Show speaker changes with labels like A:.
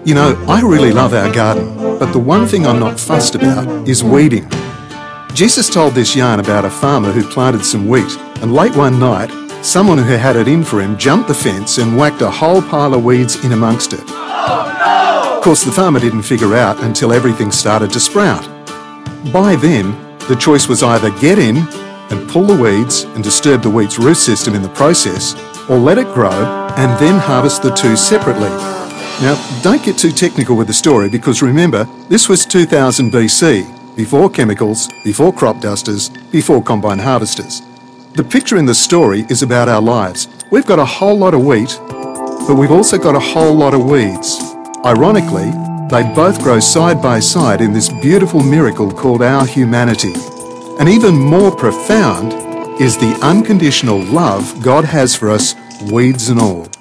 A: You know, I really love our garden, but the one thing I'm not fussed about is weeding. Jesus told this yarn about a farmer who planted some wheat, and late one night, someone who had it in for him jumped the fence and whacked a whole pile of weeds in amongst it. Of course, the farmer didn't figure out until everything started to sprout. By then, the choice was either get in and pull the weeds and disturb the wheat's root system in the process, or let it grow and then harvest the two separately. Now, don't get too technical with the story, because remember, this was 2000 BC, before chemicals, before crop dusters, before combine harvesters. The picture in the story is about our lives. We've got a whole lot of wheat, but we've also got a whole lot of weeds. Ironically, they both grow side by side in this beautiful miracle called our humanity. And even more profound is the unconditional love God has for us, weeds and all.